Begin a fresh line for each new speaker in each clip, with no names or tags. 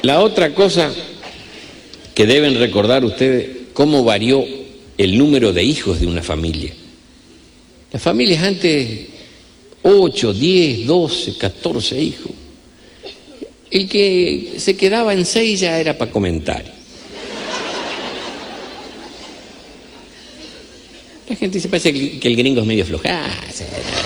La otra cosa que deben recordar ustedes, cómo varió el número de hijos de una familia. Las familias antes, 8, 10, 12, 14 hijos. El que se quedaba en 6 ya era para comentar. La gente se parece que el gringo es medio flojazo.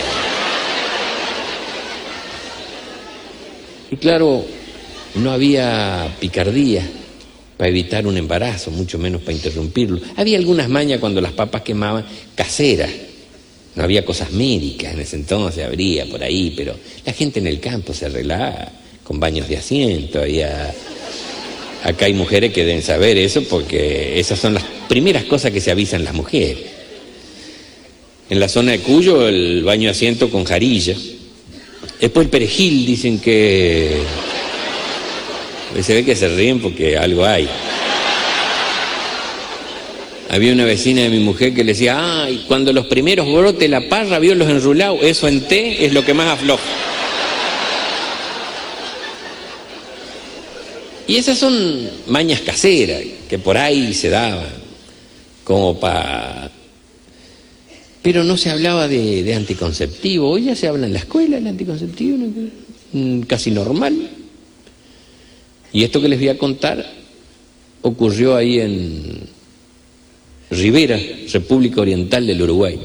Y claro, no había picardía para evitar un embarazo, mucho menos para interrumpirlo. Había algunas mañas cuando las papas quemaban, caseras. No había cosas médicas en ese entonces, habría por ahí, pero la gente en el campo se arreglaba con baños de asiento. Acá hay mujeres que deben saber eso porque esas son las primeras cosas que se avisan las mujeres. En la zona de Cuyo, el baño de asiento con jarilla. Después el perejil, dicen que... Se ve que se ríen porque algo hay. Había una vecina de mi mujer que le decía, ay, cuando los primeros brote la parra, vio los enrulados, eso en té es lo que más afloja. Y esas son mañas caseras que por ahí se daban, como para... Pero no se hablaba de anticonceptivo. Hoy ya se habla en la escuela del anticonceptivo, casi normal. Y esto que les voy a contar ocurrió ahí en Rivera, República Oriental del Uruguay.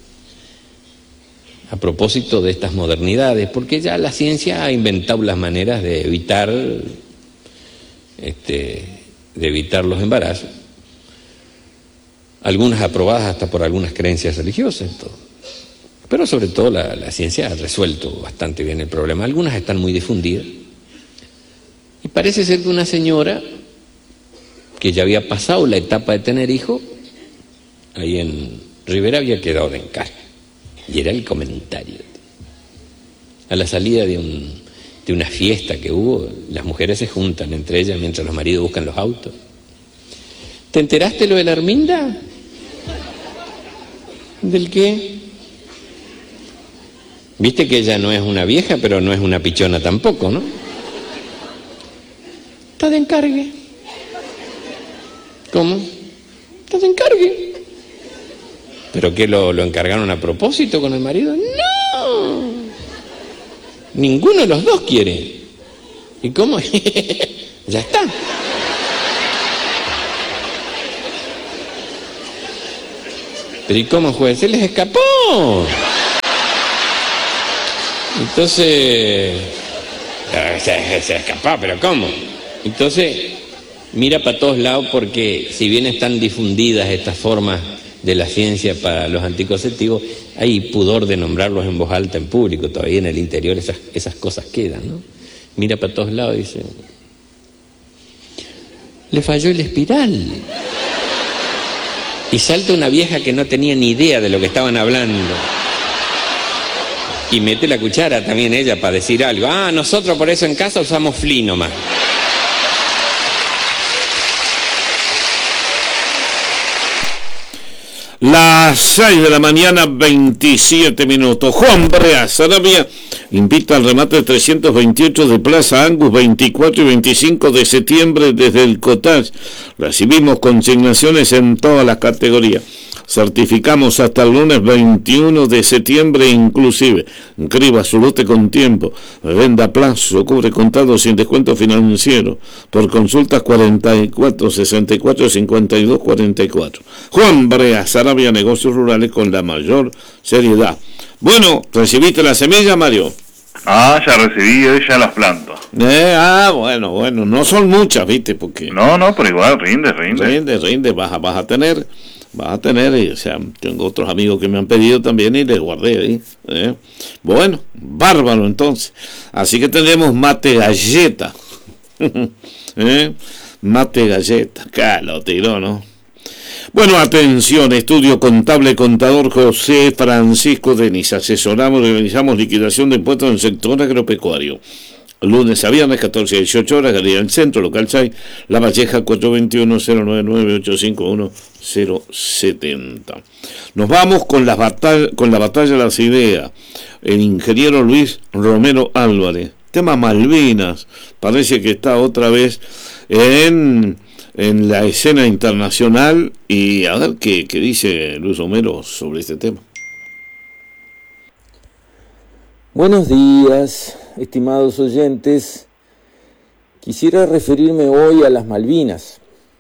A propósito de estas modernidades, porque ya la ciencia ha inventado las maneras de evitar los embarazos. Algunas aprobadas hasta por algunas creencias religiosas, todo. Pero sobre todo la ciencia ha resuelto bastante bien el problema. Algunas están muy difundidas. Y parece ser que una señora que ya había pasado la etapa de tener hijo, ahí en Rivera había quedado de encargo. Y era el comentario. A la salida de una fiesta que hubo, las mujeres se juntan entre ellas mientras los maridos buscan los autos. ¿Te enteraste lo de la Arminda? ¿Del qué? Viste que ella no es una vieja, pero no es una pichona tampoco, ¿no? Está de encargue. ¿Cómo? Está de encargue. ¿Pero qué, lo encargaron a propósito con el marido? ¡No! Ninguno de los dos quiere. ¿Y cómo? Ya está. ¿Pero y cómo, juez? Se les escapó. Entonces... Se escapó, ¿pero cómo? Entonces, mira para todos lados porque si bien están difundidas estas formas de la ciencia para los anticonceptivos, hay pudor de nombrarlos en voz alta en público, todavía en el interior esas cosas quedan, ¿no? Mira para todos lados y dice, le falló el espiral. Y salta una vieja que no tenía ni idea de lo que estaban hablando. Y mete la cuchara también ella para decir algo. Ah, nosotros por eso en casa usamos Fli nomás.
Las 6 de la mañana, 27 minutos. Juan Brea Sarabia invita al remate 328 de Plaza Angus, 24 y 25 de septiembre desde el Cottage. Recibimos consignaciones en todas las categorías. Certificamos hasta el lunes 21 de septiembre inclusive. Inscriba su lote con tiempo. Venda a plazo, cubre contado sin descuento financiero. Por consultas 44 64 52 44. Juan Brea Sarabia, negocios rurales con la mayor seriedad. Bueno, ¿recibiste la semilla, Mario?
Ah, ya recibí, hoy ya las planto.
Bueno, no son muchas, ¿viste? Porque
no, pero igual rinde.
Rinde, vas a tener, o sea, tengo otros amigos que me han pedido también y les guardé ahí. Bueno, bárbaro entonces. Así que tenemos mate galleta. Mate galleta, acá lo tiró, ¿no? Bueno, atención, estudio contable, contador José Francisco Denis. Asesoramos y realizamos liquidación de impuestos en el sector agropecuario. Lunes a viernes, 14 a 18 horas, Galería del Centro, local 6, La Valleja, 421-099-851-070. Nos vamos con la batalla de las ideas. El ingeniero Luis Romero Álvarez. tema Malvinas parece que está otra vez en la escena internacional, y a ver qué dice Luis Romero sobre este tema.
Buenos días, estimados oyentes. Quisiera referirme hoy a las Malvinas,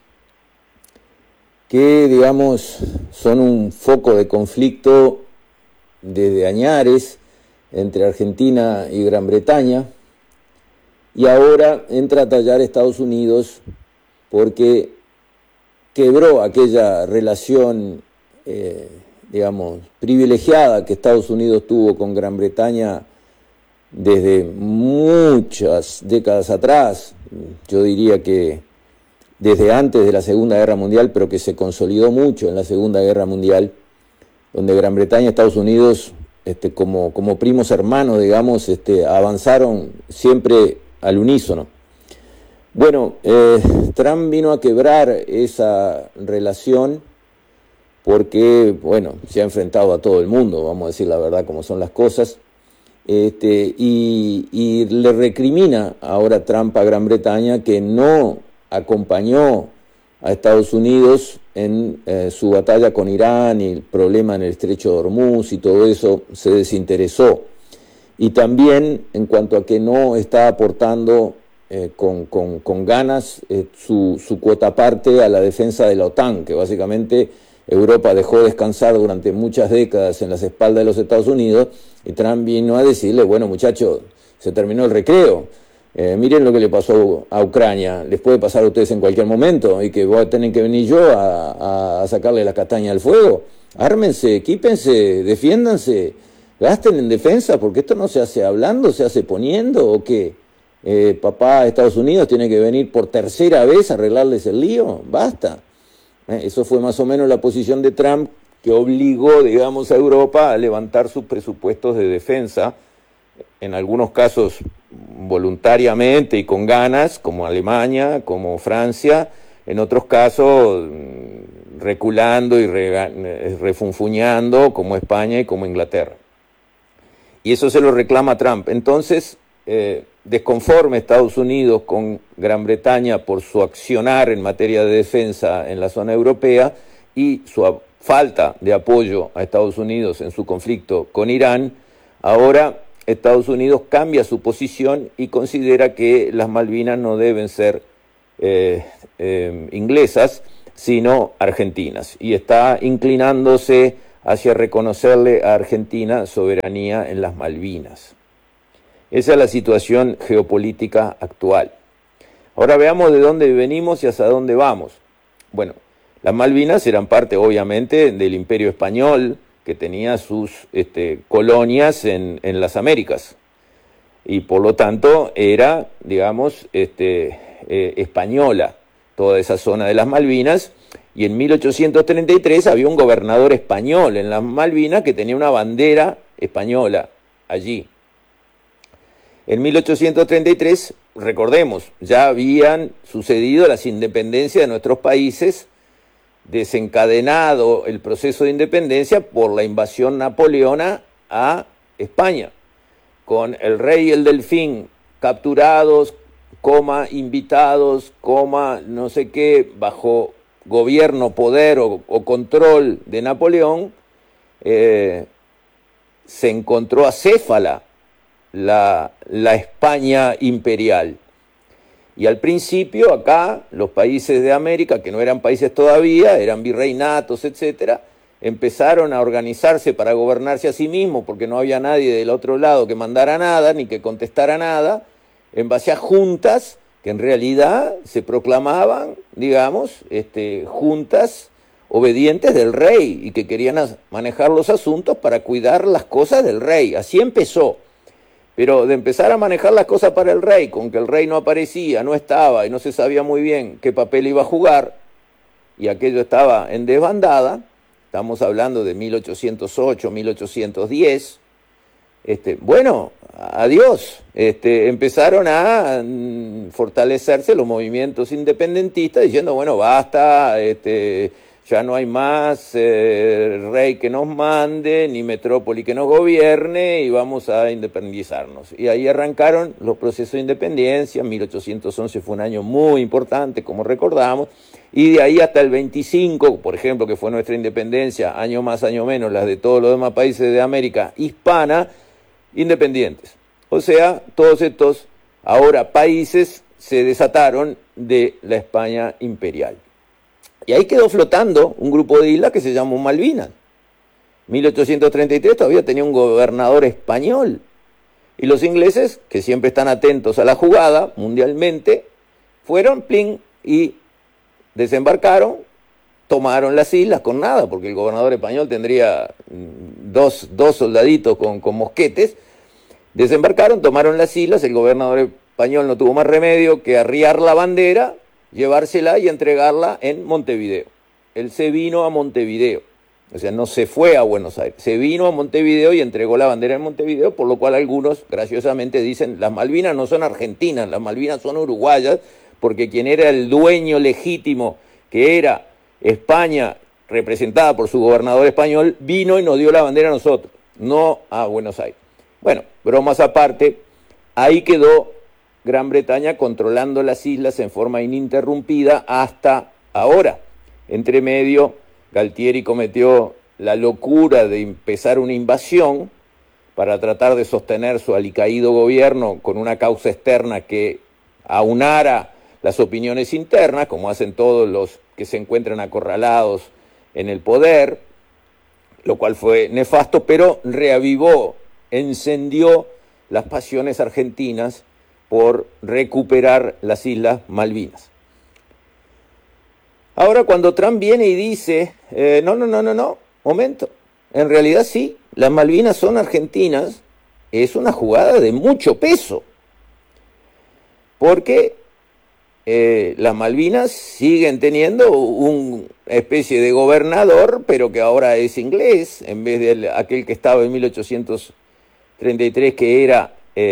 que, digamos, son un foco de conflicto desde añares entre Argentina y Gran Bretaña, y ahora entra a tallar Estados Unidos porque quebró aquella relación, digamos, privilegiada que Estados Unidos tuvo con Gran Bretaña desde muchas décadas atrás. Yo diría que desde antes de la Segunda Guerra Mundial, pero que se consolidó mucho en la Segunda Guerra Mundial, donde Gran Bretaña y Estados Unidos, como primos hermanos, digamos, avanzaron siempre al unísono. Bueno, Trump vino a quebrar esa relación porque, bueno, se ha enfrentado a todo el mundo, vamos a decir la verdad como son las cosas, y le recrimina ahora Trump a Gran Bretaña que no acompañó a Estados Unidos en su batalla con Irán y el problema en el Estrecho de Hormuz y todo eso, se desinteresó. Y también en cuanto a que no está aportando con ganas su cuota parte a la defensa de la OTAN, que básicamente Europa dejó descansar durante muchas décadas en las espaldas de los Estados Unidos, y Trump vino a decirle, bueno muchachos, se terminó el recreo, miren lo que le pasó a Ucrania, les puede pasar a ustedes en cualquier momento, y que voy a tener que venir yo a sacarle la castaña al fuego. Ármense, equípense, defiéndanse, gasten en defensa, porque esto no se hace hablando, se hace poniendo, ¿o qué? Papá de Estados Unidos tiene que venir por tercera vez a arreglarles el lío, basta. Eso fue más o menos la posición de Trump, que obligó, digamos, a Europa a levantar sus presupuestos de defensa, en algunos casos voluntariamente y con ganas, como Alemania, como Francia, en otros casos reculando y refunfuñando, como España y como Inglaterra. Y eso se lo reclama Trump. Entonces, desconforme Estados Unidos con Gran Bretaña por su accionar en materia de defensa en la zona europea y su falta de apoyo a Estados Unidos en su conflicto con Irán, ahora Estados Unidos cambia su posición y considera que las Malvinas no deben ser inglesas, sino argentinas, y está inclinándose hacia reconocerle a Argentina soberanía en las Malvinas. Esa es la situación geopolítica actual. Ahora veamos de dónde venimos y hacia dónde vamos. Bueno, las Malvinas eran parte, obviamente, del Imperio Español, que tenía sus colonias en las Américas. Y por lo tanto era, digamos, española toda esa zona de las Malvinas. Y en 1833 había un gobernador español en las Malvinas que tenía una bandera española allí. En 1833, recordemos, ya habían sucedido las independencias de nuestros países, desencadenado el proceso de independencia por la invasión napoleona a España, con el rey y el delfín capturados, invitados, no sé qué, bajo gobierno, poder o control de Napoleón, se encontró acéfala la España imperial. Y al principio acá, los países de América, que no eran países todavía, eran virreinatos, etcétera, empezaron a organizarse para gobernarse a sí mismos, porque no había nadie del otro lado que mandara nada, ni que contestara nada, en base a juntas, que en realidad se proclamaban, digamos, juntas obedientes del rey, y que querían manejar los asuntos para cuidar las cosas del rey. Así empezó. Pero de empezar a manejar las cosas para el rey, con que el rey no aparecía, no estaba y no se sabía muy bien qué papel iba a jugar, y aquello estaba en desbandada, estamos hablando de 1808, 1810, bueno, adiós, empezaron a fortalecerse los movimientos independentistas diciendo, bueno, basta, ya no hay más rey que nos mande, ni metrópoli que nos gobierne, y vamos a independizarnos. Y ahí arrancaron los procesos de independencia. 1811 fue un año muy importante, como recordamos, y de ahí hasta el 25, por ejemplo, que fue nuestra independencia, año más, año menos, las de todos los demás países de América hispana, independientes. O sea, todos estos ahora países se desataron de la España imperial. Y ahí quedó flotando un grupo de islas que se llamó Malvinas. 1833 todavía tenía un gobernador español. Y los ingleses, que siempre están atentos a la jugada mundialmente, fueron, plin, y desembarcaron, tomaron las islas con nada, porque el gobernador español tendría dos soldaditos con mosquetes. Desembarcaron, tomaron las islas, el gobernador español no tuvo más remedio que arriar la bandera, llevársela y entregarla en Montevideo. Él se vino a Montevideo, o sea, no se fue a Buenos Aires, se vino a Montevideo y entregó la bandera en Montevideo, por lo cual algunos graciosamente dicen, las Malvinas no son argentinas, las Malvinas son uruguayas, porque quien era el dueño legítimo, que era España, representada por su gobernador español, vino y nos dio la bandera a nosotros, no a Buenos Aires. Bueno, bromas aparte, ahí quedó Gran Bretaña controlando las islas en forma ininterrumpida hasta ahora. Entre medio, Galtieri cometió la locura de empezar una invasión para tratar de sostener su alicaído gobierno con una causa externa que aunara las opiniones internas, como hacen todos los que se encuentran acorralados en el poder, lo cual fue nefasto, pero reavivó, encendió las pasiones argentinas por recuperar las Islas Malvinas. Ahora, cuando Trump viene y dice, no, momento, en realidad sí, las Malvinas son argentinas, es una jugada de mucho peso, porque las Malvinas siguen teniendo una especie de gobernador, pero que ahora es inglés, en vez de aquel que estaba en 1833, que era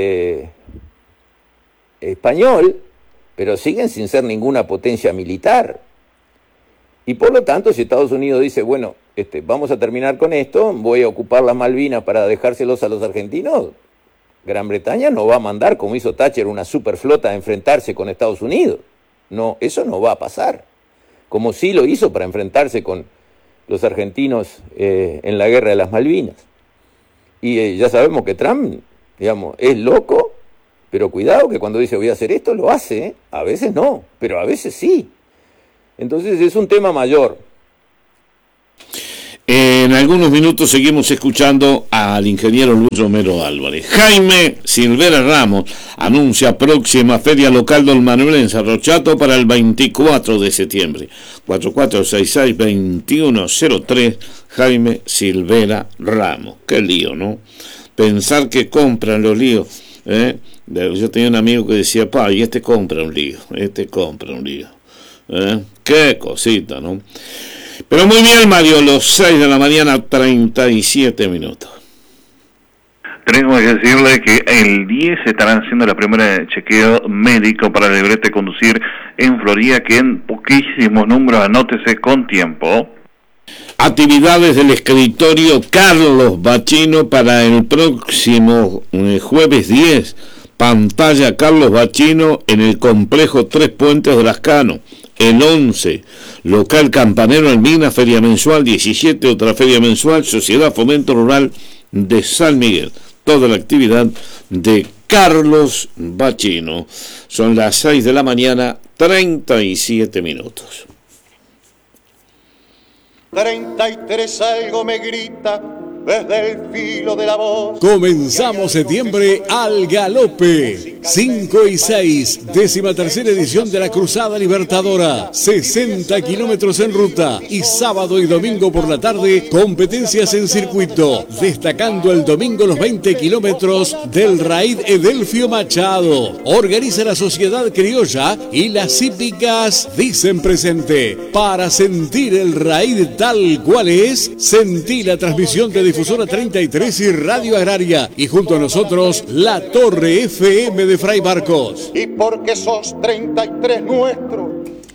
español, pero siguen sin ser ninguna potencia militar. Y por lo tanto, si Estados Unidos dice, bueno, vamos a terminar con esto, voy a ocupar las Malvinas para dejárselos a los argentinos, Gran Bretaña no va a mandar, como hizo Thatcher, una superflota a enfrentarse con Estados Unidos. No, eso no va a pasar. Como sí lo hizo para enfrentarse con los argentinos en la guerra de las Malvinas. Y ya sabemos que Trump, digamos, es loco, pero cuidado que cuando dice voy a hacer esto, lo hace, ¿eh? A veces no, pero a veces sí. Entonces es un tema mayor.
En algunos minutos seguimos escuchando al ingeniero Luis Romero Álvarez. Jaime Silvera Ramos anuncia próxima feria local Don Manuel en Cerro Chato para el 24 de septiembre. 4466-2103, Jaime Silvera Ramos. Qué lío, ¿no? Pensar que compran los líos, ¿eh? Yo tenía un amigo que decía, y este compra un lío, Qué cosita, ¿no? Pero muy bien, Mario, los 6 de la mañana, 37 minutos.
Tenemos que decirle que el 10 estarán haciendo la primera chequeo médico para el librete de conducir en Florida, que en poquísimos números, anótese con tiempo.
Actividades del escritorio Carlos Bachino para el próximo jueves 10. Pantalla Carlos Bachino en el complejo Tres Puentes de Lascano. El 11, local Campanero en Minas, feria mensual. 17, otra feria mensual, Sociedad Fomento Rural de San Miguel. Toda la actividad de Carlos Bachino. Son las 6 de la mañana, 37 minutos.
33 algo me grita desde el filo de la voz.
Comenzamos septiembre al galope. 5 y 6, 13ª edición de la Cruzada Libertadora. 60 kilómetros en ruta y sábado y domingo por la tarde, competencias en circuito. Destacando el domingo los 20 kilómetros del Raid Edelfio Machado. Organiza la Sociedad Criolla y las hípicas dicen presente. Para sentir el Raid tal cual es, sentí la transmisión de Difusora 33 y Radio Agraria, y junto a nosotros la Torre FM de Fray Marcos.
Y porque sos 33 nuestro.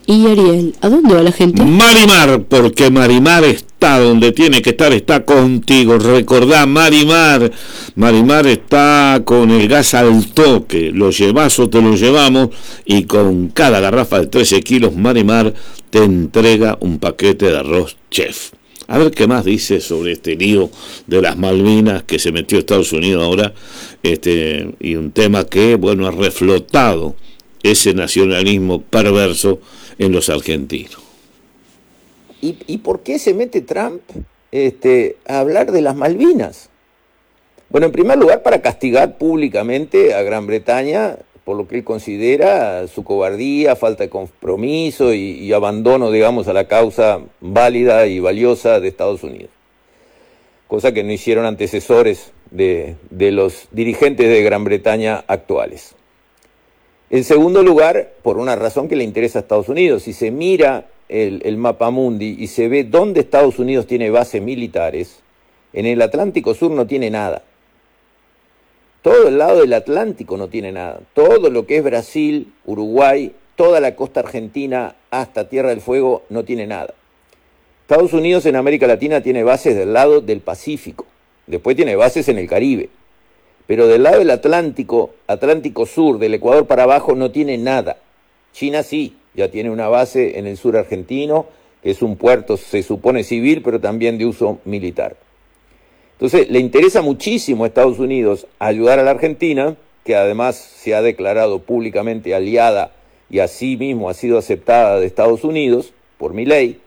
Y Ariel, ¿a dónde va la gente?
Marimar, porque Marimar está donde tiene que estar, está contigo. Recordá, Marimar. Marimar está con el gas al toque. Lo llevas o te lo llevamos, y con cada garrafa de 13 kilos, Marimar te entrega un paquete de arroz chef. A ver qué más dice sobre este lío de las Malvinas que se metió Estados Unidos ahora, y un tema que, bueno, ha reflotado ese nacionalismo perverso en los argentinos.
¿Y por qué se mete Trump a hablar de las Malvinas? Bueno, en primer lugar, para castigar públicamente a Gran Bretaña por lo que él considera su cobardía, falta de compromiso y abandono, digamos, a la causa válida y valiosa de Estados Unidos. Cosa que no hicieron antecesores de los dirigentes de Gran Bretaña actuales. En segundo lugar, por una razón que le interesa a Estados Unidos. Si se mira el mapamundi y se ve dónde Estados Unidos tiene bases militares, en el Atlántico Sur no tiene nada. Todo el lado del Atlántico no tiene nada. Todo lo que es Brasil, Uruguay, toda la costa argentina hasta Tierra del Fuego no tiene nada. Estados Unidos en América Latina tiene bases del lado del Pacífico. Después tiene bases en el Caribe. Pero del lado del Atlántico, Atlántico Sur, del Ecuador para abajo, no tiene nada. China sí, ya tiene una base en el sur argentino, que es un puerto, se supone civil, pero también de uso militar. Entonces, le interesa muchísimo a Estados Unidos ayudar a la Argentina, que además se ha declarado públicamente aliada y así mismo ha sido aceptada de Estados Unidos por Milei.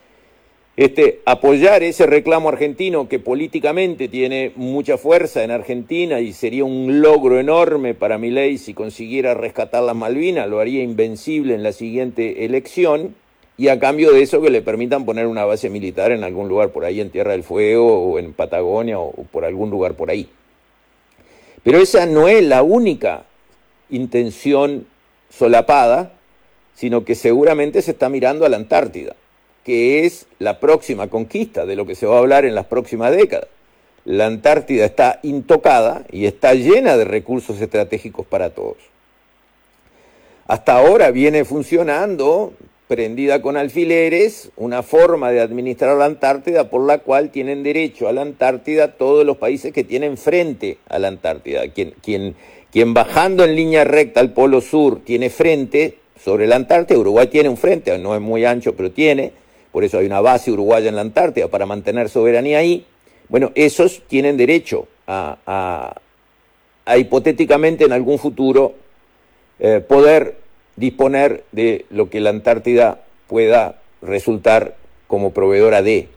Apoyar ese reclamo argentino que políticamente tiene mucha fuerza en Argentina y sería un logro enorme para Milei si consiguiera rescatar las Malvinas, lo haría invencible en la siguiente elección, y a cambio de eso que le permitan poner una base militar en algún lugar por ahí en Tierra del Fuego o en Patagonia o por algún lugar por ahí. Pero esa no es la única intención solapada, sino que seguramente se está mirando a la Antártida, que es la próxima conquista de lo que se va a hablar en las próximas décadas. La Antártida está intocada y está llena de recursos estratégicos para todos. Hasta ahora viene funcionando, prendida con alfileres, una forma de administrar la Antártida por la cual tienen derecho a la Antártida todos los países que tienen frente a la Antártida. Quien bajando en línea recta al Polo Sur tiene frente sobre la Antártida. Uruguay tiene un frente, no es muy ancho, pero tiene. Por eso hay una base uruguaya en la Antártida para mantener soberanía ahí. Bueno, esos tienen derecho a hipotéticamente en algún futuro poder disponer de lo que la Antártida pueda resultar como proveedora de.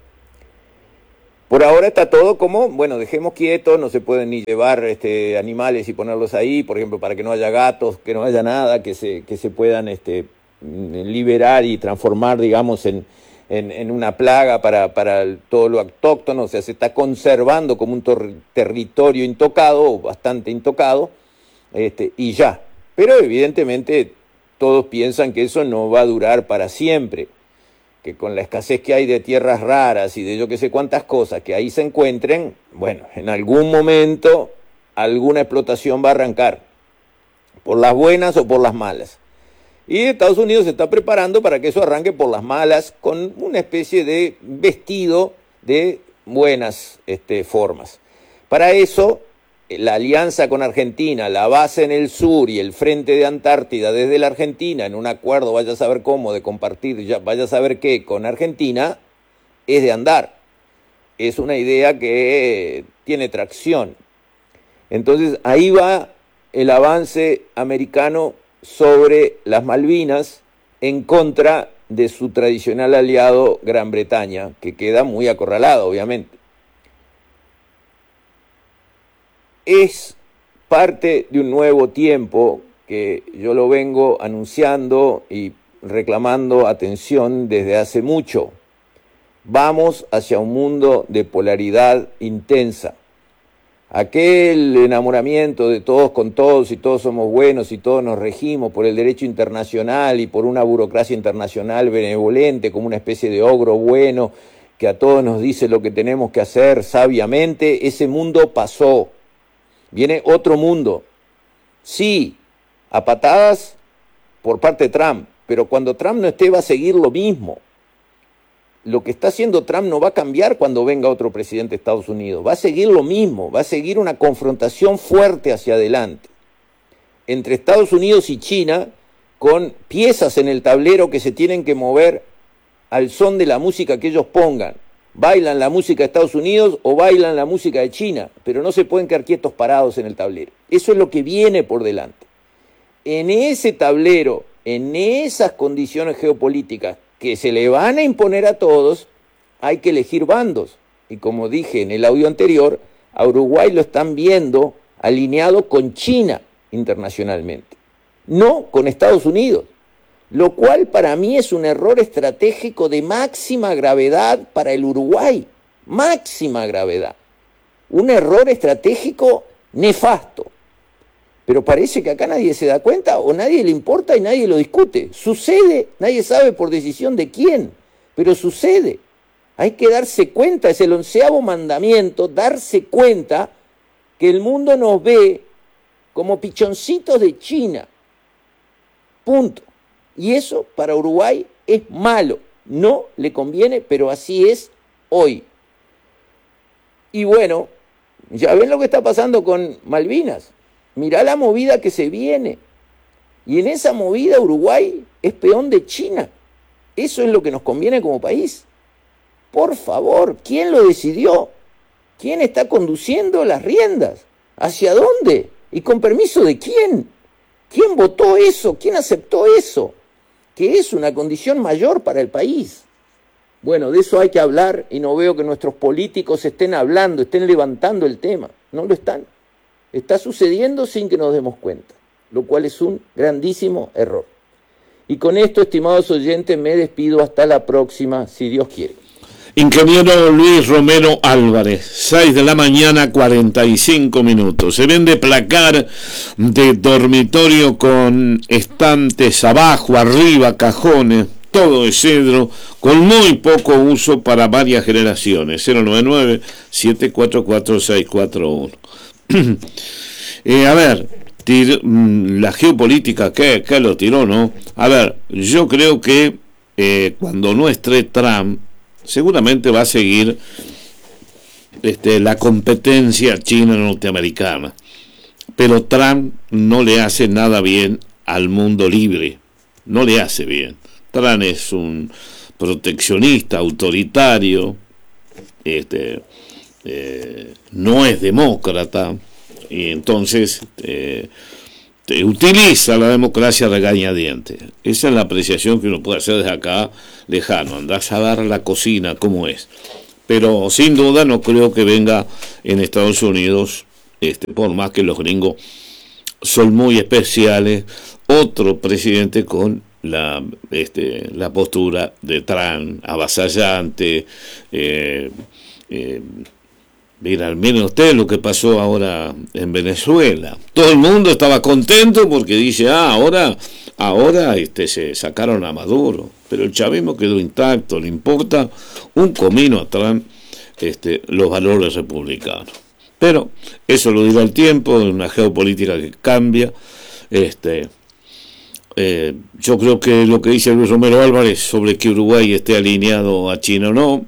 Por ahora está todo como, bueno, dejemos quietos, no se pueden ni llevar animales y ponerlos ahí, por ejemplo, para que no haya gatos, que no haya nada, que se puedan liberar y transformar, digamos, en una plaga para todo lo autóctono. O sea, se está conservando como un territorio intocado, o bastante intocado, y ya. Pero evidentemente todos piensan que eso no va a durar para siempre, que con la escasez que hay de tierras raras y de yo que sé cuántas cosas que ahí se encuentren, bueno, en algún momento alguna explotación va a arrancar, por las buenas o por las malas. Y Estados Unidos se está preparando para que eso arranque por las malas, con una especie de vestido de buenas formas. Para eso, la alianza con Argentina, la base en el sur y el frente de Antártida desde la Argentina, en un acuerdo, vaya a saber cómo, de compartir, ya vaya a saber qué, con Argentina, es de andar. Es una idea que tiene tracción. Entonces, ahí va el avance americano sobre las Malvinas en contra de su tradicional aliado Gran Bretaña, que queda muy acorralado, obviamente. Es parte de un nuevo tiempo que yo lo vengo anunciando y reclamando atención desde hace mucho. Vamos hacia un mundo de polaridad intensa. Aquel enamoramiento de todos con todos y todos somos buenos y todos nos regimos por el derecho internacional y por una burocracia internacional benevolente como una especie de ogro bueno que a todos nos dice lo que tenemos que hacer sabiamente, ese mundo pasó. Viene otro mundo, sí, a patadas por parte de Trump, pero cuando Trump no esté va a seguir lo mismo. Lo que está haciendo Trump no va a cambiar cuando venga otro presidente de Estados Unidos, va a seguir lo mismo, va a seguir una confrontación fuerte hacia adelante entre Estados Unidos y China, con piezas en el tablero que se tienen que mover al son de la música que ellos pongan. Bailan la música de Estados Unidos o bailan la música de China, pero no se pueden quedar quietos parados en el tablero. Eso es lo que viene por delante. En ese tablero, en esas condiciones geopolíticas que se le van a imponer a todos, hay que elegir bandos. Y como dije en el audio anterior, a Uruguay lo están viendo alineado con China internacionalmente, no con Estados Unidos, lo cual para mí es un error estratégico de máxima gravedad para el Uruguay, máxima gravedad, un error estratégico nefasto. Pero parece que acá nadie se da cuenta o nadie le importa y nadie lo discute. Sucede, nadie sabe por decisión de quién, pero sucede. Hay que darse cuenta, es el 11º mandamiento, darse cuenta que el mundo nos ve como pichoncitos de China. Punto. Y eso para Uruguay es malo. No le conviene, pero así es hoy. Y bueno, ya ven lo que está pasando con Malvinas. Mirá la movida que se viene. Y en esa movida Uruguay es peón de China. Eso es lo que nos conviene como país. Por favor, ¿quién lo decidió? ¿Quién está conduciendo las riendas? ¿Hacia dónde? ¿Y con permiso de quién? ¿Quién votó eso? ¿Quién aceptó eso? Que es una condición mayor para el país. Bueno, de eso hay que hablar y no veo que nuestros políticos estén hablando, estén levantando el tema. No lo están. Está sucediendo sin que nos demos cuenta, lo cual es un grandísimo error. Y con esto, estimados oyentes, me despido hasta la próxima, si Dios quiere.
Ingeniero Luis Romero Álvarez, 6 de la mañana, 45 minutos. Se vende placar de dormitorio con estantes abajo, arriba, cajones, todo de cedro, con muy poco uso para varias generaciones. 099-744-641. A ver, la geopolítica, ¿qué lo tiró, no? A ver, yo creo que cuando no esté Trump, seguramente va a seguir la competencia china-norteamericana, pero Trump no le hace nada bien al mundo libre, no le hace bien. Trump es un proteccionista, autoritario, no es demócrata, y entonces utiliza la democracia a regañadientes. Esa es la apreciación que uno puede hacer desde acá lejano. Andás a ver la cocina cómo es, pero sin duda no creo que venga en Estados Unidos, por más que los gringos son muy especiales, otro presidente con la postura de Trump avasallante. Mira, miren ustedes lo que pasó ahora en Venezuela. Todo el mundo estaba contento porque dice, ahora se sacaron a Maduro, pero el chavismo quedó intacto. Le importa un comino a Trump los valores republicanos. Pero eso lo dirá el tiempo, en una geopolítica que cambia. Yo creo que lo que dice Luis Romero Álvarez sobre que Uruguay esté alineado a China o no,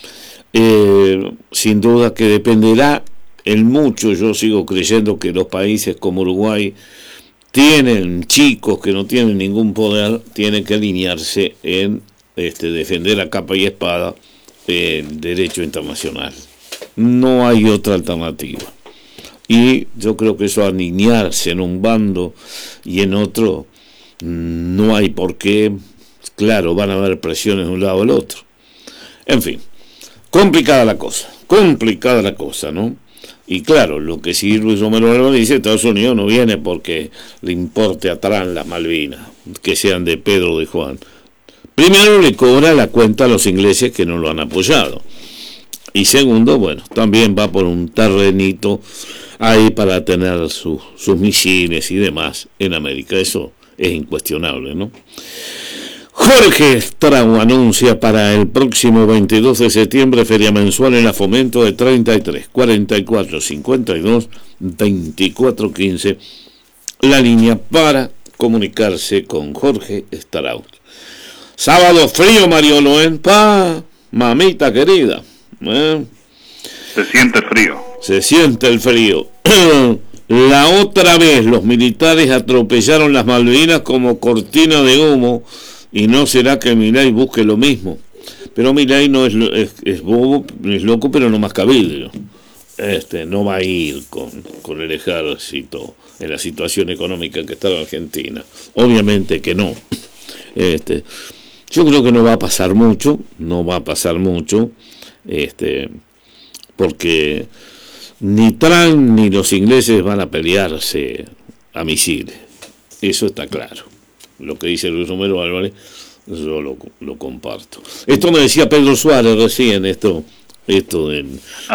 sin duda que dependerá en mucho. Yo sigo creyendo que los países como Uruguay tienen chicos que no tienen ningún poder, tienen que alinearse en defender a capa y espada el derecho internacional. No hay otra alternativa. Y yo creo que eso, alinearse en un bando y en otro, no hay por qué. Claro, van a haber presiones de un lado o del otro. En fin, complicada la cosa, ¿no? Y claro, lo que sí Luis Romero Álvarez dice, Estados Unidos no viene porque le importe a Trump las Malvinas, que sean de Pedro o de Juan. Primero, le cobra la cuenta a los ingleses que no lo han apoyado. Y segundo, bueno, también va por un terrenito ahí para tener sus misiles y demás en América. Eso es incuestionable, ¿no? Jorge Strauss anuncia para el próximo 22 de septiembre feria mensual en la Fomento de 33 44 52 24 15, la línea para comunicarse con Jorge Staraus. Sábado frío, Mariolo, mamita querida.
Se siente el frío.
Se siente el frío. La otra vez los militares atropellaron las Malvinas como cortina de humo, y no será que Milei busque lo mismo. Pero Milei no es bobo, es loco, pero no más cabildo. No va a ir con el ejército en la situación económica que está en Argentina. Obviamente que no. Yo creo que no va a pasar mucho, porque ni Trump ni los ingleses van a pelearse a misiles. Eso está claro. Lo que dice Luis Romero Álvarez, yo lo comparto. Esto me decía Pedro Suárez recién, esto que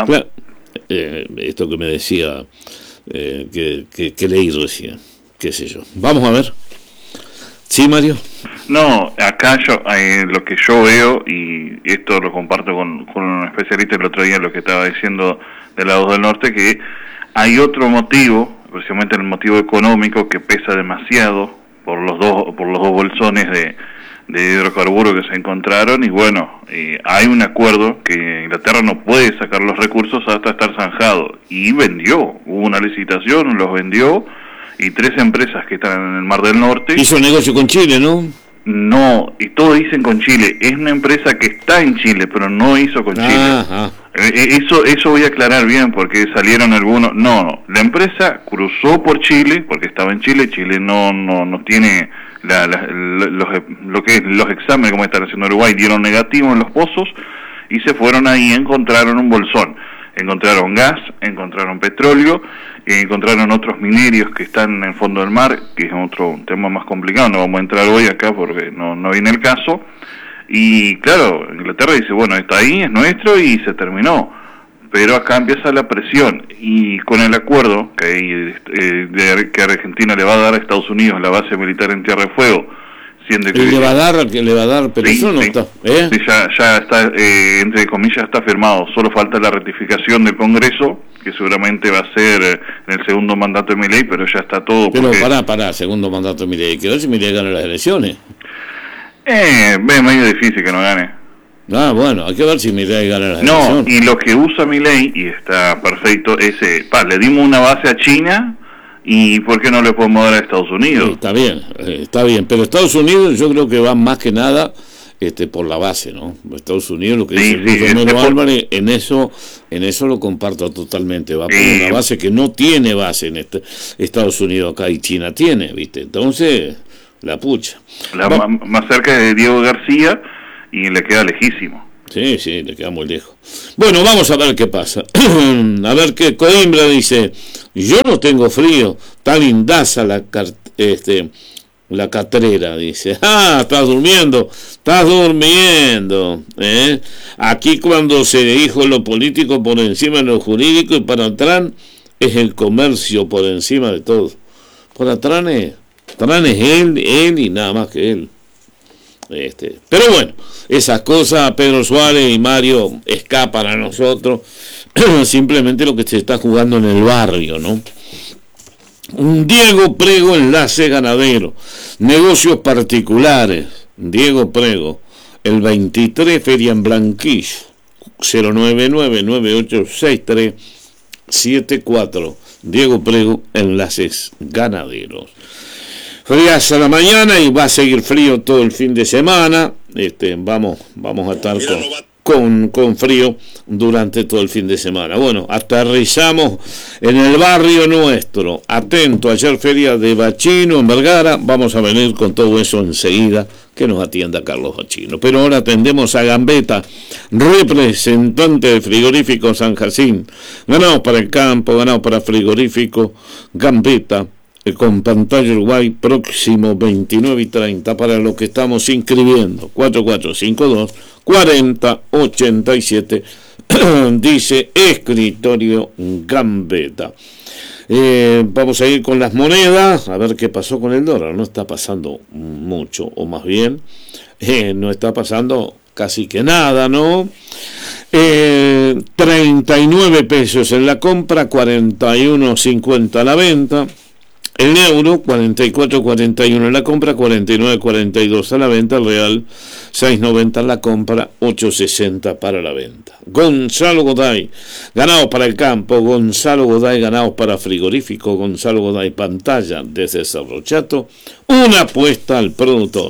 me decía, que leí recién, qué sé yo. Vamos a ver. ¿Sí, Mario?
No, acá lo que yo veo, y esto lo comparto con un especialista el otro día, lo que estaba diciendo de la voz del norte, que hay otro motivo, precisamente el motivo económico, que pesa demasiado por los dos bolsones de hidrocarburos que se encontraron, y bueno, hay un acuerdo que Inglaterra no puede sacar los recursos hasta estar zanjado, y hubo una licitación, los vendió, y 3 empresas que están en el Mar del Norte.
Hizo negocio con Chile, ¿no?
No, y todos dicen con Chile. Es una empresa que está en Chile, pero no hizo con Chile. Eso voy a aclarar bien, porque salieron algunos. No, la empresa cruzó por Chile, porque estaba en Chile. Chile no tiene los exámenes como están haciendo Uruguay, dieron negativo en los pozos y se fueron ahí, encontraron un bolsón. Encontraron gas, encontraron petróleo, encontraron otros minerios que están en el fondo del mar, que es otro tema más complicado, no vamos a entrar hoy acá porque no viene el caso. Y claro, Inglaterra dice, bueno, está ahí, es nuestro y se terminó. Pero acá empieza la presión, y con el acuerdo que Argentina le va a dar a Estados Unidos la base militar en Tierra de Fuego, siendo que
le va a dar, pero
sí,
eso no
sí,
está.
Sí, ya está, entre comillas, está firmado. Solo falta la ratificación del Congreso, que seguramente va a ser en el segundo mandato de Milei, pero ya está todo.
Pero pará, segundo mandato de Milei. ¿Qué ver si Milei gana las elecciones?
Es medio difícil que no gane.
Bueno, hay que ver si Milei gana las elecciones.
No, y lo que usa Milei, y está perfecto, es, le dimos una base a China, ¿y por qué no le podemos dar a Estados Unidos?
Sí, está bien, pero Estados Unidos yo creo que va más que nada por la base, ¿no? Estados Unidos, lo que dice Luis Romero Álvarez, en eso lo comparto totalmente, va por una base que no tiene base en Estados Unidos acá, y China tiene, ¿viste? Entonces, la pucha.
Más cerca de Diego García, y le queda lejísimo.
Sí, le queda muy lejos. Bueno, vamos a ver qué pasa. A ver qué Coimbra dice. Yo no tengo frío, está lindaza la catrera, dice. Estás durmiendo. Aquí cuando se dijo lo político por encima de lo jurídico, y para Trump es el comercio por encima de todo. Para Trump es él y nada más que él. Pero bueno, esas cosas, Pedro Suárez y Mario, escapan a nosotros. Simplemente lo que se está jugando en el barrio, ¿no? Diego Prego, enlace ganadero, negocios particulares. Diego Prego, el 23, feria en Blanquillo, 099-986374. Diego Prego, enlaces ganaderos. Frías a la mañana y va a seguir frío todo el fin de semana. Vamos a estar con frío durante todo el fin de semana. Bueno, aterrizamos en el barrio nuestro. Atento, ayer feria de Bachino en Vergara. Vamos a venir con todo eso enseguida, que nos atienda Carlos Bachino. Pero ahora atendemos a Gambetta, representante del frigorífico San Jacinto. Ganamos para el campo, ganamos para frigorífico Gambetta, con pantalla Uruguay, próximo 29 y 30, para lo que estamos inscribiendo. 4452-4087, dice Escritorio Gambetta. Vamos a ir con las monedas, a ver qué pasó con el dólar. No está pasando mucho, o más bien, no está pasando casi que nada, ¿no? 39 pesos en la compra, 41.50 a la venta. El euro 44.41 en la compra, 49.42 a la venta. El real 6.90 en la compra, 8.60 para la venta. Gonzalo Goday, ganados para el campo. Gonzalo Goday, ganados para frigorífico. Gonzalo Goday, pantalla desde Cerro Chato. Una apuesta al productor,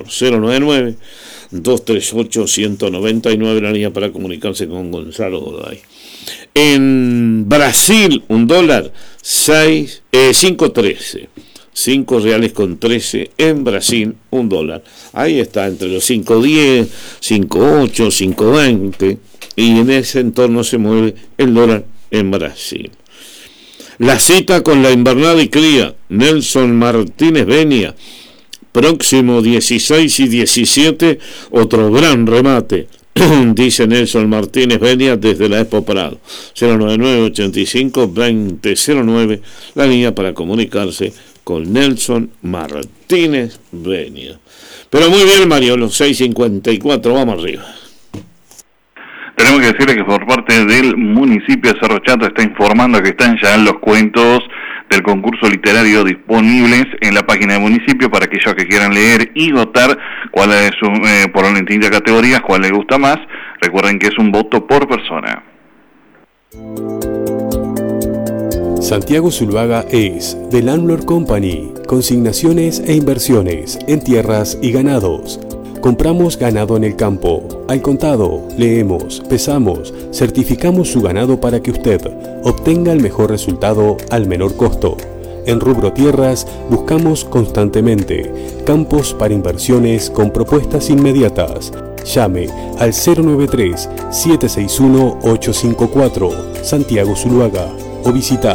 099-238-199, la línea para comunicarse con Gonzalo Goday. En Brasil, un dólar 5.13, 5 reales con 13 en Brasil, un dólar. Ahí está, entre los 5.10, 5.8, 5.20, y en ese entorno se mueve el dólar en Brasil. La cita con la invernada y cría, Nelson Martínez Benia, próximo 16 y 17, otro gran remate. Dice Nelson Martínez Benia desde la Expo Prado. 099-85-2009, la línea para comunicarse con Nelson Martínez Benia. Pero muy bien, Mario, los 6.54, vamos arriba.
Tenemos que decirle que por parte del municipio de Cerro Chato está informando que están ya los cuentos del concurso literario disponibles en la página del municipio para aquellos que quieran leer y votar cuál es por las distintas categorías, cuál les gusta más. Recuerden que es un voto por persona.
Santiago Zuluaga es The Landlord Company, consignaciones e inversiones en tierras y ganados. Compramos ganado en el campo, al contado, leemos, pesamos, certificamos su ganado para que usted obtenga el mejor resultado al menor costo. En rubro tierras buscamos constantemente campos para inversiones con propuestas inmediatas. Llame al 093-761-854 Santiago Zuluaga o visita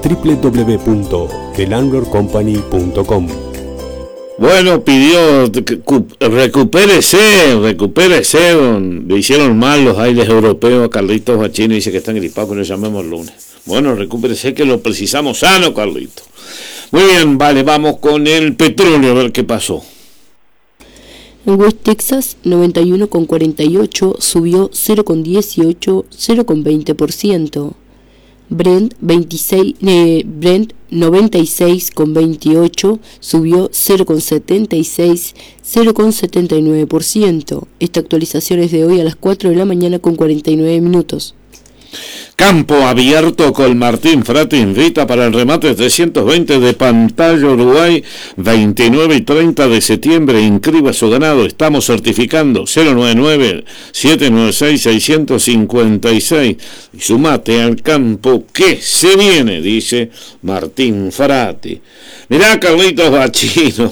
www.thelandlordcompany.com.
Bueno, pidió, recupérese, le hicieron mal los aires europeos a Carlitos Bachino, dice que está gripado, pero lo llamemos lunes. Bueno, recupérese que lo precisamos sano, Carlito. Muy bien, vale, vamos con el petróleo, a ver qué pasó.
En West Texas, 91,48 subió 0,18, 0,20%. Brent 96,28 subió 0,76, 0,79%. Esta actualización es de hoy a las 4 de la mañana con 49 minutos.
Campo abierto con Martín Frati invita para el remate 320 de Pantalla Uruguay, 29 y 30 de septiembre. Inscriba su ganado, estamos certificando 099-796-656 y sumate al campo que se viene, dice Martín Frati. Mirá, Carlitos Bachino.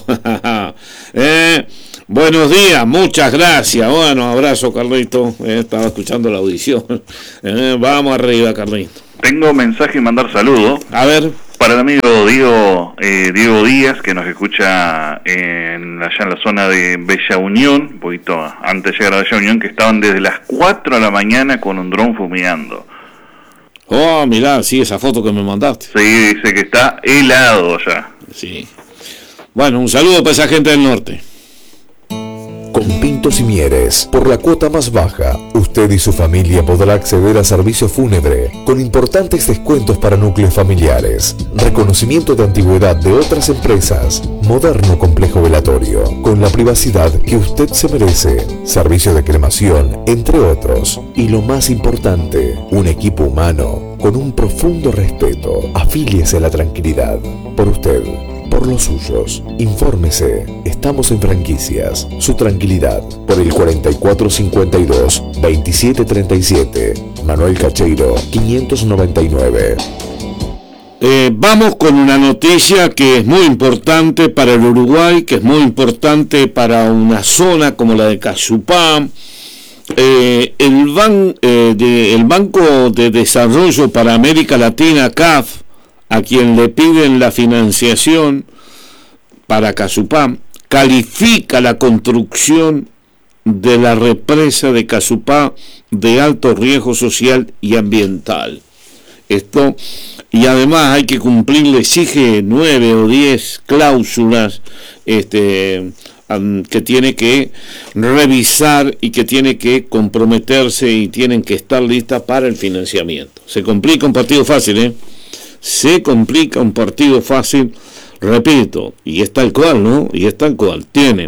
Buenos días, muchas gracias. Bueno, abrazo, Carlito. Estaba escuchando la audición. Vamos arriba, Carlito.
Tengo mensaje y mandar saludos.
A ver.
Para el amigo Diego Díaz, que nos escucha allá en la zona de Bella Unión, un poquito antes de llegar a Bella Unión, que estaban desde las 4 de la mañana con un dron fumigando.
Oh, mirá, sí, esa foto que me mandaste.
Sí, dice que está helado ya.
Sí. Bueno, un saludo para esa gente del norte.
Con Pintos y Mieres, por la cuota más baja, usted y su familia podrá acceder a servicio fúnebre con importantes descuentos para núcleos familiares, reconocimiento de antigüedad de otras empresas, moderno complejo velatorio, con la privacidad que usted se merece, servicio de cremación, entre otros. Y lo más importante, un equipo humano con un profundo respeto. Afíliese a la tranquilidad. Por usted. Por los suyos. Infórmese. Estamos en franquicias. Su tranquilidad. Por el 4452-2737. Manuel Cacheiro, 599.
Vamos con una noticia que es muy importante para el Uruguay, que es muy importante para una zona como la de Cazupá. El Banco de Desarrollo para América Latina, CAF, a quien le piden la financiación para Cazupá, califica la construcción de la represa de Cazupá de alto riesgo social y ambiental. Esto, y además hay que cumplir, le exige 9 o 10 cláusulas que tiene que revisar y que tiene que comprometerse y tienen que estar listas para el financiamiento. Se complica un partido fácil, Se complica un partido fácil repito, y es tal cual, ¿no? Y es tal cual, tiene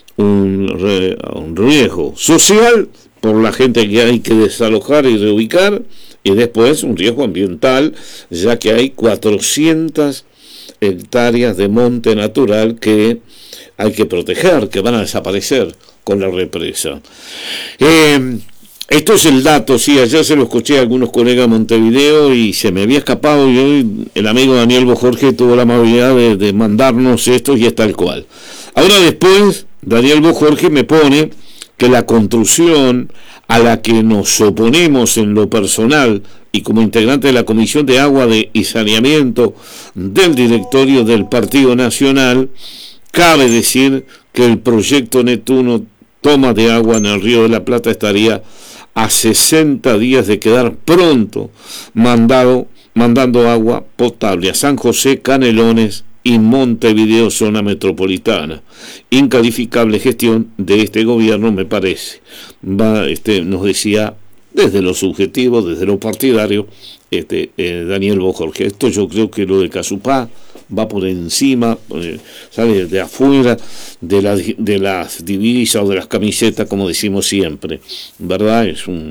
un riesgo social por la gente que hay que desalojar y reubicar, y después un riesgo ambiental, ya que hay 400 hectáreas de monte natural que hay que proteger, que van a desaparecer con la represa. Esto es el dato, sí, ayer se lo escuché a algunos colegas de Montevideo y se me había escapado, y hoy el amigo Daniel Bojorge tuvo la amabilidad de mandarnos esto y es tal cual. Ahora después, Daniel Bojorge me pone que la construcción a la que nos oponemos en lo personal y como integrante de la Comisión de Agua y Saneamiento del directorio del Partido Nacional, cabe decir que el proyecto Neptuno toma de agua en el Río de la Plata estaría a 60 días de quedar pronto mandando agua potable a San José, Canelones y Montevideo, zona metropolitana. Incalificable gestión de este gobierno, me parece. Nos decía desde lo subjetivo, desde lo partidario, Daniel Bojorge. Esto yo creo que lo de Casupá va por encima, sale de afuera de las divisas o de las camisetas, como decimos siempre, ¿verdad?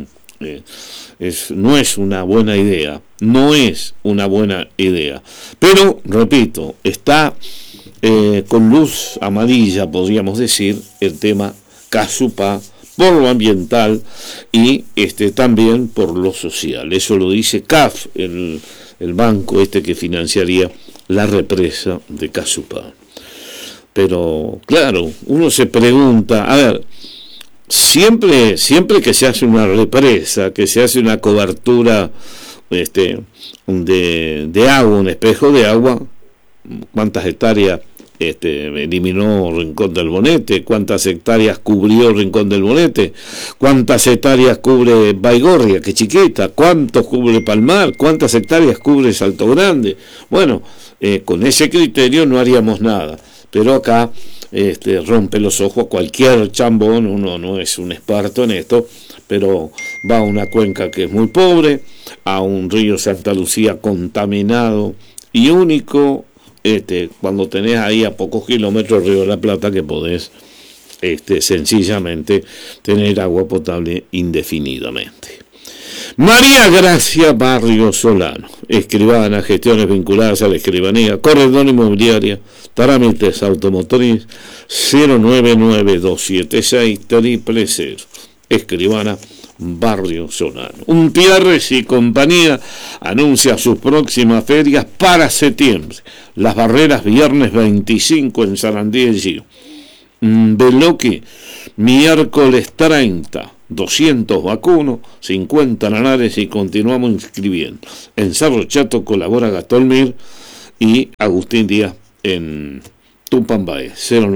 No es una buena idea, pero, repito, está con luz amarilla, podríamos decir, el tema Casupá, por lo ambiental y también por lo social. Eso lo dice CAF, el banco que financiaría la represa de Casupá. Pero claro, uno se pregunta, a ver, siempre que se hace una represa, que se hace una cobertura de agua, un espejo de agua, ¿cuántas hectáreas eliminó Rincón del Bonete? ¿Cuántas hectáreas cubrió Rincón del Bonete? ¿Cuántas hectáreas cubre Baigorria, que chiquita? ¿Cuántos cubre Palmar? ¿Cuántas hectáreas cubre Salto Grande? Bueno, con ese criterio no haríamos nada, pero acá rompe los ojos cualquier chambón. Uno no es un experto en esto, pero va a una cuenca que es muy pobre, a un río Santa Lucía contaminado y único, cuando tenés ahí a pocos kilómetros Río de la Plata, que podés sencillamente tener agua potable indefinidamente. María Gracia Barrio Solano, escribana, gestiones vinculadas a la escribanía, corredor inmobiliaria, trámites automotriz, 099-276-000, escribana Barrio Solano. Umpierres y compañía anuncia sus próximas ferias para septiembre. Las Barreras, viernes 25 en Sarandí del Giro. Beloqui, miércoles 30. 200 vacunos, 50 nanares y continuamos inscribiendo. En Cerro Chato colabora Gastón Mir y Agustín Díaz en Tupambaé.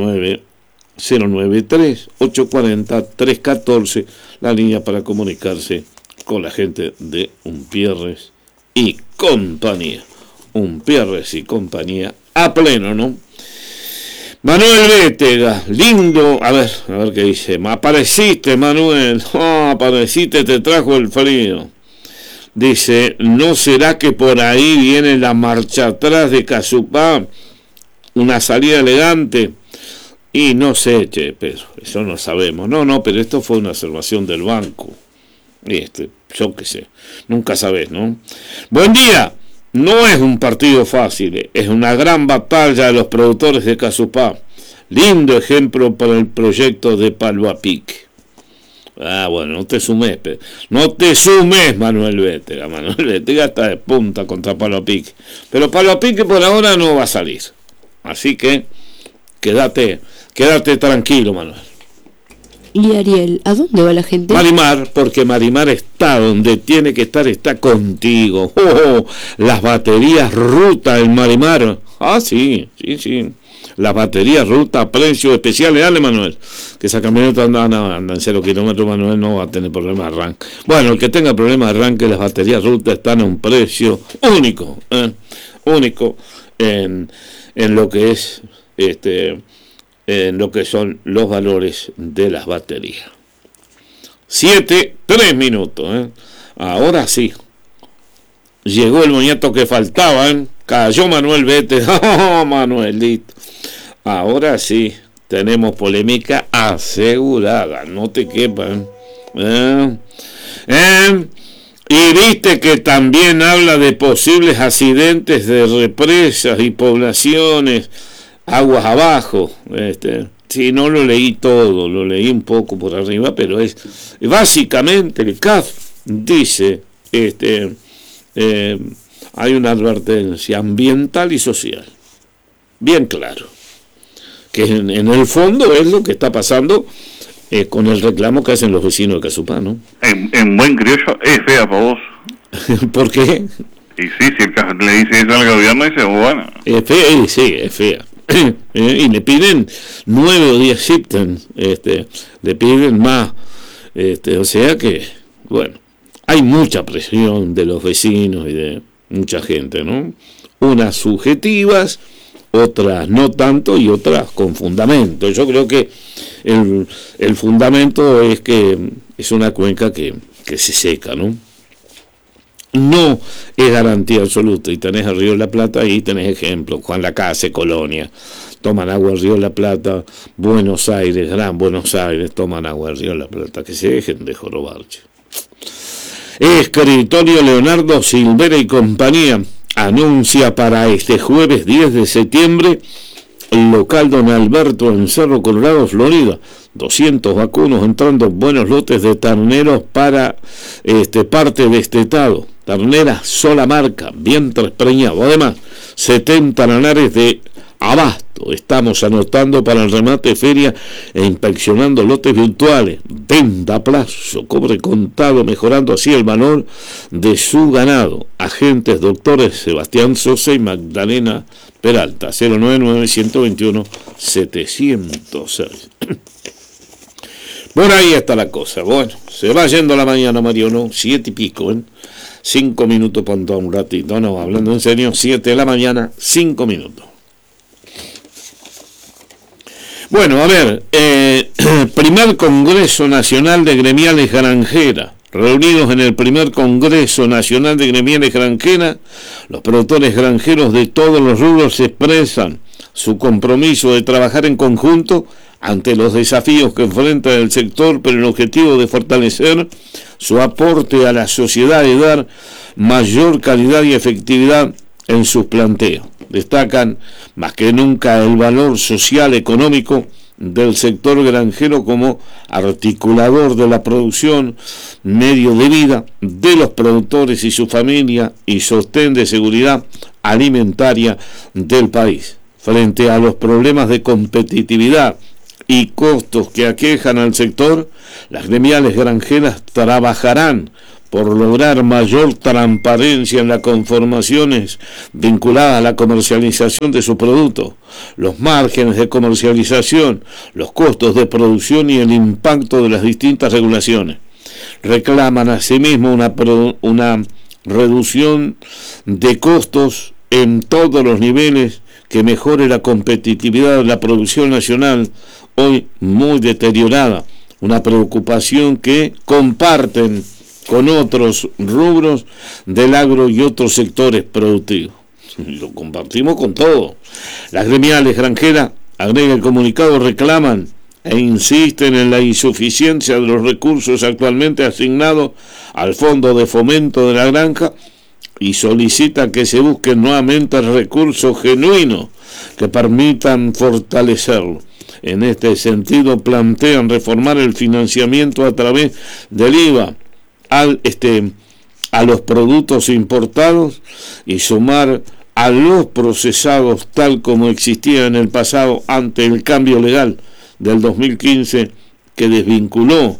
093-840-314, la línea para comunicarse con la gente de Umpierres y compañía. Umpierres y compañía a pleno, ¿no? Manuel Bétega, lindo, a ver qué dice. Apareciste, Manuel, apareciste, te trajo el frío. Dice, ¿no será que por ahí viene la marcha atrás de Casupá? Una salida elegante. Y no sé, pero eso no sabemos. No, pero esto fue una observación del banco. Yo qué sé, nunca sabés, ¿no? Buen día. No es un partido fácil, es una gran batalla de los productores de Casupá. Lindo ejemplo para el proyecto de Palo a Pique. Bueno, no te sumes, Manuel Bétega. Manuel Bétega está de punta contra Palo a Pique. Pero Palo a Pique por ahora no va a salir. Así que quédate tranquilo, Manuel.
Y Ariel, ¿a dónde va la gente?
Marimar, porque Marimar está donde tiene que estar, está contigo. Las baterías Ruta en Marimar. Sí. Las baterías Ruta a precio especial. Dale, Manuel, que esa camioneta anda en 0 kilómetros, Manuel no va a tener problema de arranque. Bueno, el que tenga problema de arranque, las baterías Ruta están a un precio único, único en lo que es en lo que son los valores de las baterías. 7:03 minutos. Ahora sí. Llegó el moñato que faltaba, Cayó Manuel Vete. ¡Oh, Manuelito! Ahora sí, tenemos polémica asegurada, no te quepan. Y viste que también habla de posibles accidentes de represas y poblaciones aguas abajo. Sí, no lo leí todo, lo leí un poco por arriba, pero es básicamente el CAF dice, hay una advertencia ambiental y social, bien claro, que en el fondo es lo que está pasando con el reclamo que hacen los vecinos de Casupá, ¿no?
En buen criollo, es fea para vos.
¿Por qué?
Y sí, si el CAF le dice eso al gobierno, dice, bueno.
Es fea, sí, es fea. Y le piden 9 o 10 ítems, le piden más, o sea que, bueno, hay mucha presión de los vecinos y de mucha gente, ¿no? Unas subjetivas, otras no tanto y otras con fundamento. Yo creo que el fundamento es que es una cuenca que se seca, ¿no? No es garantía absoluta, y tenés el Río de la Plata, ahí tenés ejemplos, Juan Lacase, Colonia, toman agua del Río de la Plata, Buenos Aires, Gran Buenos Aires, toman agua del Río de la Plata, que se dejen de jorobarche. Escritorio Leonardo Silvera y compañía anuncia para este jueves 10 de septiembre el local Don Alberto en Cerro Colorado, Florida. 200 vacunos entrando, buenos lotes de terneros para parte destetado, ternera sola marca, vientre preñado, además 70 lanares de abasto. Estamos anotando para el remate feria e inspeccionando lotes virtuales, venta a plazo, cobre contado, mejorando así el valor de su ganado. Agentes doctores Sebastián Sosa y Magdalena Peralta, 099-121-706. Por ahí está la cosa. Bueno, se va yendo la mañana, Mario, ¿no? 7 y pico, 5 minutos para un ratito, no, hablando en serio, 7 de la mañana, 5 minutos. Bueno, a ver, primer Congreso Nacional de Gremiales Granjeras. Reunidos en el primer Congreso Nacional de Gremiales Granjeras, los productores granjeros de todos los rubros expresan su compromiso de trabajar en conjunto ante los desafíos que enfrenta el sector, pero el objetivo de fortalecer su aporte a la sociedad y dar mayor calidad y efectividad en sus planteos. Destacan más que nunca el valor social económico del sector granjero como articulador de la producción, medio de vida de los productores y su familia y sostén de seguridad alimentaria del país. Frente a los problemas de competitividad y costos que aquejan al sector, las gremiales granjeras trabajarán por lograr mayor transparencia en las conformaciones vinculadas a la comercialización de su producto, los márgenes de comercialización, los costos de producción y el impacto de las distintas regulaciones. Reclaman asimismo una reducción de costos en todos los niveles que mejore la competitividad de la producción nacional, hoy muy deteriorada, una preocupación que comparten con otros rubros del agro y otros sectores productivos. Lo compartimos con todo. Las gremiales granjeras, agrega el comunicado, reclaman e insisten en la insuficiencia de los recursos actualmente asignados al Fondo de Fomento de la Granja y solicitan que se busquen nuevamente recursos genuinos que permitan fortalecerlo. En este sentido, plantean reformar el financiamiento a través del IVA a los productos importados y sumar a los procesados tal como existía en el pasado ante el cambio legal del 2015 que desvinculó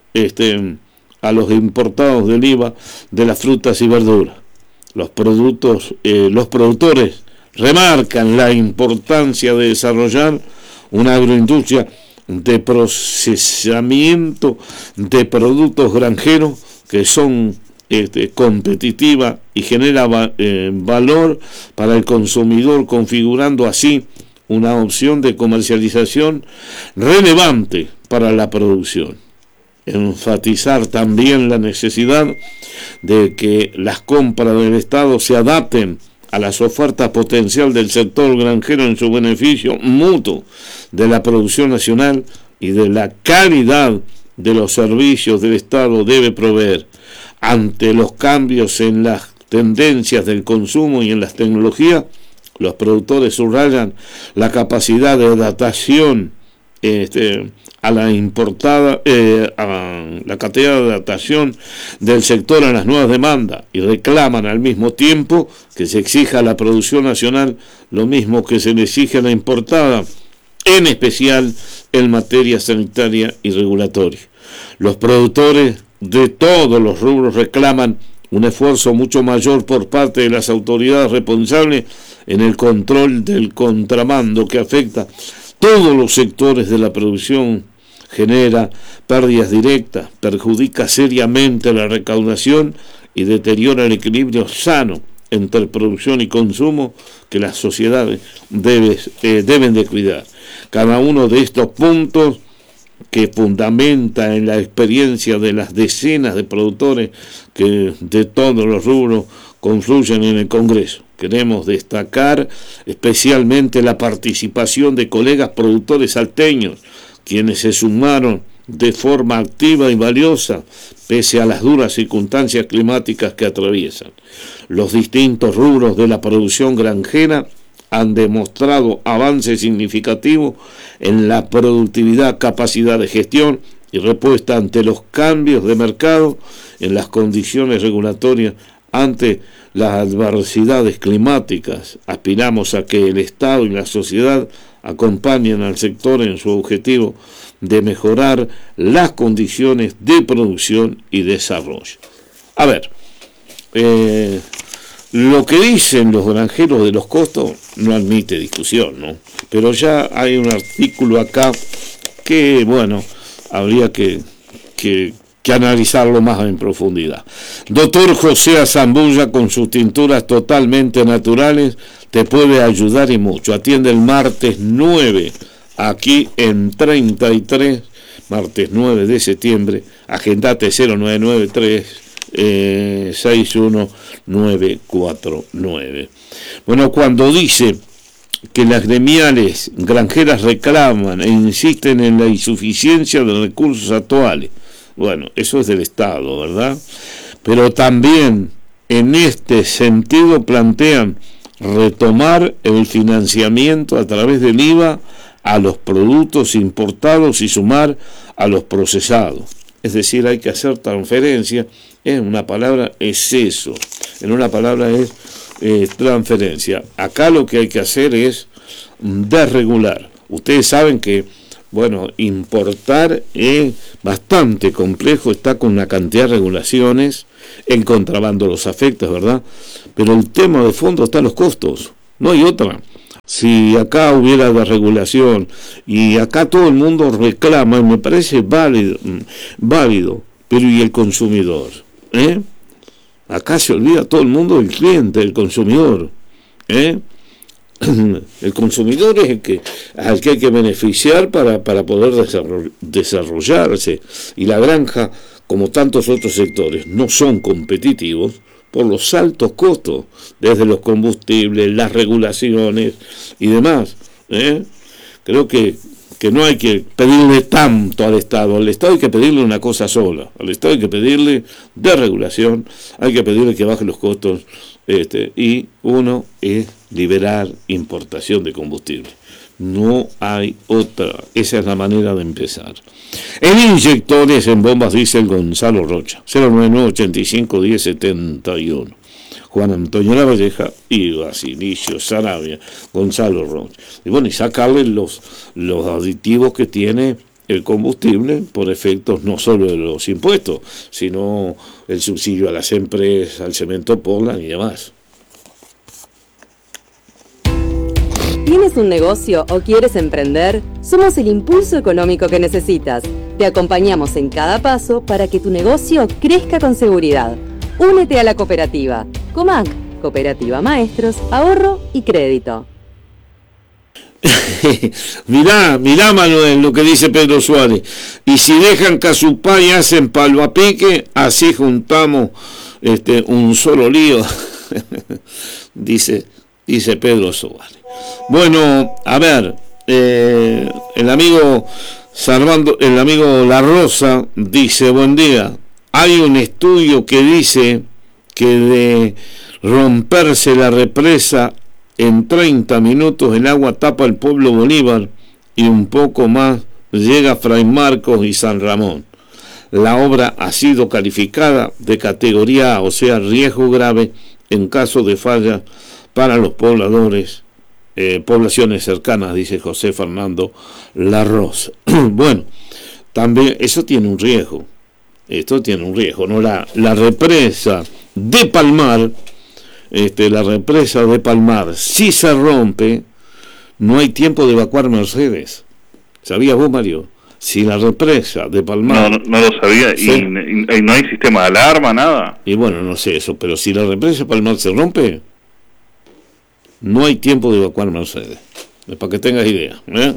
a los importados del IVA de las frutas y verduras. Los productores remarcan la importancia de desarrollar una agroindustria de procesamiento de productos granjeros que son competitiva y genera valor para el consumidor, configurando así una opción de comercialización relevante para la producción. Enfatizar también la necesidad de que las compras del Estado se adapten a las ofertas potencial del sector granjero en su beneficio mutuo de la producción nacional y de la calidad de los servicios del Estado debe proveer. Ante los cambios en las tendencias del consumo y en las tecnologías, los productores subrayan la capacidad de adaptación a la importada, a la capacidad de adaptación del sector a las nuevas demandas y reclaman al mismo tiempo que se exija a la producción nacional lo mismo que se le exige a la importada, en especial en materia sanitaria y regulatoria. Los productores de todos los rubros reclaman un esfuerzo mucho mayor por parte de las autoridades responsables en el control del contrabando que afecta todos los sectores de la producción, genera pérdidas directas, perjudica seriamente la recaudación y deteriora el equilibrio sano entre producción y consumo que las sociedades deben de cuidar. Cada uno de estos puntos que fundamenta en la experiencia de las decenas de productores que de todos los rubros confluyen en el Congreso. Queremos destacar especialmente la participación de colegas productores salteños, quienes se sumaron de forma activa y valiosa, pese a las duras circunstancias climáticas que atraviesan. Los distintos rubros de la producción granjera han demostrado avances significativos en la productividad, capacidad de gestión y respuesta ante los cambios de mercado, en las condiciones regulatorias, ante las adversidades climáticas. Aspiramos a que el Estado y la sociedad acompañen al sector en su objetivo de mejorar las condiciones de producción y desarrollo. A ver, lo que dicen los granjeros de los costos no admite discusión, ¿no? Pero ya hay un artículo acá que, bueno, habría que analizarlo más en profundidad. Doctor José Azambulla, con sus tinturas totalmente naturales, te puede ayudar y mucho. Atiende el martes 9, aquí en 33, martes 9 de septiembre. Agendate 0993 61949. Bueno, cuando dice que las gremiales granjeras reclaman e insisten en la insuficiencia de recursos actuales, bueno, eso es del Estado, ¿verdad? Pero también en este sentido plantean retomar el financiamiento a través del IVA a los productos importados y sumar a los procesados. Es decir, hay que hacer transferencia. En una palabra es eso, en una palabra es transferencia. Acá lo que hay que hacer es desregular. Ustedes saben que, bueno, importar es bastante complejo, está con una cantidad de regulaciones, el contrabando los afecta, ¿verdad? Pero el tema de fondo está en los costos, no hay otra. Si acá hubiera desregulación y acá todo el mundo reclama, y me parece válido, pero ¿y el consumidor? Acá se olvida todo el mundo del cliente, del consumidor. El consumidor es al que hay que beneficiar para poder desarrollarse, y la granja, como tantos otros sectores, no son competitivos por los altos costos, desde los combustibles, las regulaciones y demás. Creo que no hay que pedirle tanto al Estado hay que pedirle una cosa sola, al Estado hay que pedirle desregulación, hay que pedirle que baje los costos, y uno es liberar importación de combustible. No hay otra, esa es la manera de empezar. En inyectores, en bombas diésel, Gonzalo Rocha, 099-85-1071. Juan Antonio Lavalleja y Basilicio Sarabia, Gonzalo Rocha. Y bueno, y sacarle los aditivos que tiene el combustible por efectos no solo de los impuestos, sino el subsidio a las empresas, al cemento Portland y demás.
¿Tienes un negocio o quieres emprender? Somos el impulso económico que necesitas. Te acompañamos en cada paso para que tu negocio crezca con seguridad. Únete a la cooperativa. COMAC, Cooperativa Maestros, Ahorro y Crédito.
Mirá Manuel, lo que dice Pedro Suárez. Y si dejan Casupá y hacen palo a pique, así juntamos un solo lío. dice Pedro Suárez. Bueno, a ver, el amigo La Rosa dice, buen día, hay un estudio que dice que de romperse la represa en 30 minutos el agua tapa el pueblo Bolívar y un poco más llega Fray Marcos y San Ramón. La obra ha sido calificada de categoría A, o sea, riesgo grave en caso de falla para los pobladores, poblaciones cercanas, dice José Fernando La Rosa. Bueno, también eso tiene un riesgo. Esto tiene un riesgo, ¿no? La represa de Palmar, si se rompe, no hay tiempo de evacuar Mercedes. ¿Sabías vos, Mario? Si la represa de Palmar...
No lo sabía, ¿sí? y no hay sistema de alarma, nada.
Y bueno, no sé eso, pero si la represa de Palmar se rompe, no hay tiempo de evacuar Mercedes. Para que tengas idea, ¿eh?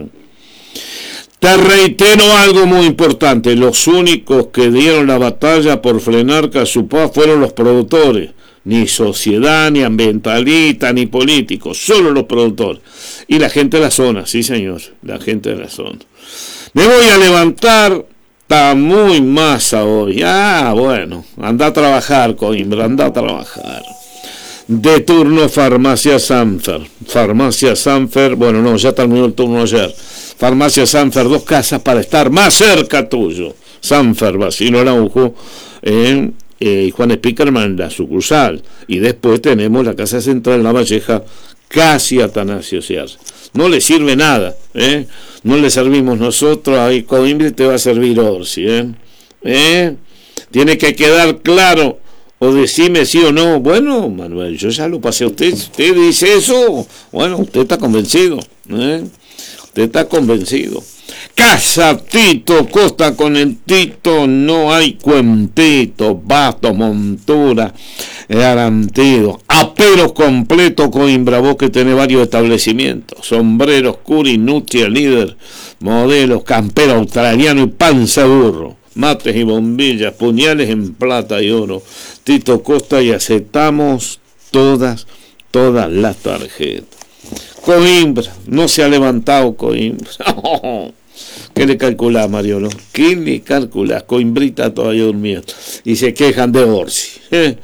Te reitero algo muy importante, los únicos que dieron la batalla por frenar Casupá fueron los productores, ni sociedad, ni ambientalista, ni políticos, solo los productores. Y la gente de la zona, sí señor, la gente de la zona. Me voy a levantar, está muy masa hoy. Bueno, anda a trabajar, Coimbra, anda a trabajar. De turno Farmacia Sanfer. Farmacia Sanfer, bueno, no, ya terminó el turno ayer. Farmacia Sanfer, 2 casas para estar más cerca tuyo. Sanfer, Bacino Araujo, y Juan Spickerman, la sucursal. Y después tenemos la casa central, La Valleja, casi Atanasio Sears. No le sirve nada, no le servimos nosotros, ahí Coimbra te va a servir Orsi, tiene que quedar claro, o decime sí o no. Bueno, Manuel, yo ya lo pasé a usted dice eso, bueno, usted está convencido, usted está convencido. Casa Tito Costa, con el Tito no hay cuentito, bastos, montura, garantido, aperos completo Coimbra, vos que tenés varios establecimientos, sombreros, curi, nutria, líder, modelos, campero australiano y panza burro, mates y bombillas, puñales en plata y oro. Tito Costa, y aceptamos todas las tarjetas. Coimbra, no se ha levantado Coimbra. ¿Qué le calculás, Mariolo? ¿Qué le calculás? Coimbrita todavía durmiendo. Y se quejan de Orsi.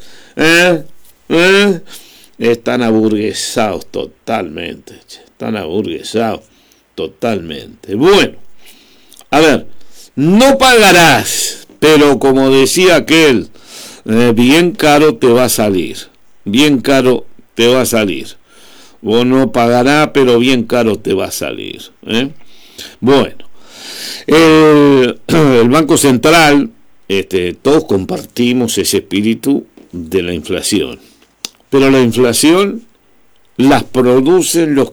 Están aburguesados totalmente. Están aburguesados totalmente. Bueno, a ver, no pagarás, pero como decía aquel, bien caro te va a salir. Bien caro te va a salir. Vos no pagarás, pero bien caro te va a salir. Bueno, el Banco Central, todos compartimos ese espíritu de la inflación, pero la inflación las producen los